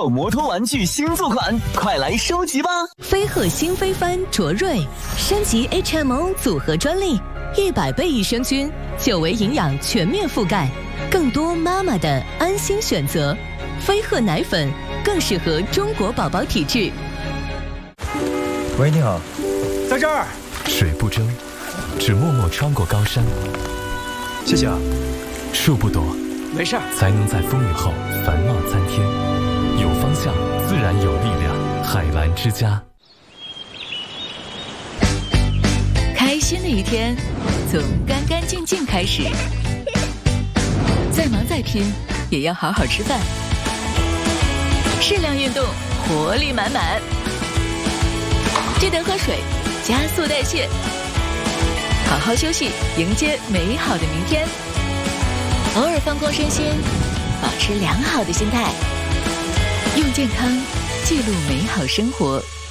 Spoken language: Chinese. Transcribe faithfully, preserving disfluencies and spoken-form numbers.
手摩托玩具新作款，快来收集吧！ 飞鹤新飞帆卓瑞升级 H M O 组合专利，一百倍益生菌，久维营养全面覆盖，更多妈妈的安心选择。飞鹤奶粉更适合中国宝宝体质。 喂，你好， 在这儿。 水不争，只默默穿过高山。 谢谢啊。 树不躲， 没事儿， 才能在风雨后繁茂参天。有方向，自然有力量。海蓝之家。 开心的一天，从干干净净开始。再忙再拼，也要好好吃饭。适量运动，活力满满。记得喝水，加速代谢。好好休息，迎接美好的明天。偶尔放空身心，保持良好的心态，用健康记录美好生活。